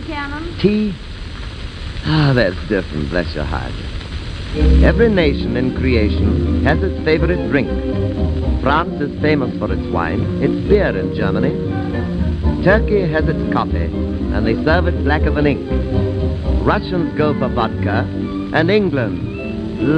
Canon? Tea? Ah, that's different, bless your heart. Every nation in creation has its favorite drink. France is famous for its wine, its beer in Germany. Turkey has its coffee, and they serve it blacker than ink. Russians go for vodka, and England